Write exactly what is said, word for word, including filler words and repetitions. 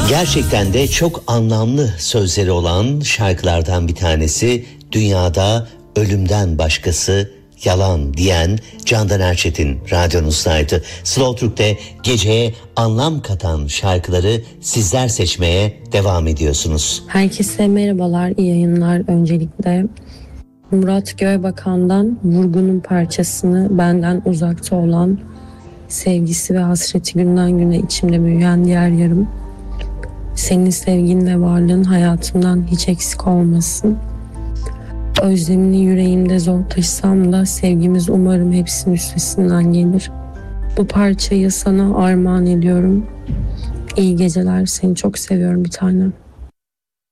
Gerçekten de çok anlamlı sözleri olan şarkılardan bir tanesi Dünyada Ölümden Başkası Yalan diyen Candan Erçetin radyonuzdaydı. Slow Türk'te geceye anlam katan şarkıları sizler seçmeye devam ediyorsunuz. Herkese merhabalar, iyi yayınlar. Öncelikle Murat Göğebakan'dan Vurgun'un parçasını benden uzakta olan, sevgisi ve hasreti günden güne içimde büyüyen diğer yarım. Senin sevgin ve varlığın hayatımdan hiç eksik olmasın. Özlemini yüreğimde zor taşısam da sevgimiz umarım hepsinin üstesinden gelir. Bu parçayı sana armağan ediyorum. İyi geceler, seni çok seviyorum bir tanem.